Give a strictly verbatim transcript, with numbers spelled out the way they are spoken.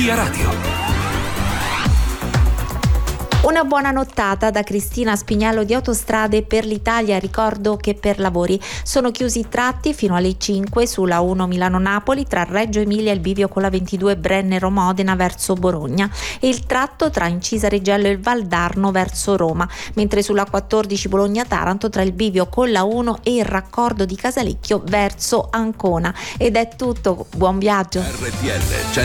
Via Radio. Una buona nottata da Cristina Spiniello di Autostrade per l'Italia. Ricordo che per lavori sono chiusi i tratti fino alle cinque sulla uno Milano-Napoli tra Reggio Emilia e il bivio con la ventidue Brennero-Modena verso Bologna e il tratto tra Incisa Reggello e il Valdarno verso Roma, mentre sulla quattordici Bologna-Taranto tra il bivio con la uno e il raccordo di Casalecchio verso Ancona. Ed è tutto, buon viaggio. R T L